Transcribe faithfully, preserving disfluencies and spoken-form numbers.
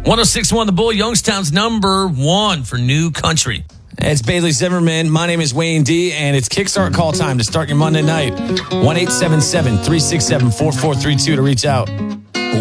one oh six point one The Bull, Youngstown's number one for new country. It's Bailey Zimmerman. My name is Wayne D, and it's Kickstart call time to start your Monday night. one eight seven seven, three six seven, four four three two to reach out.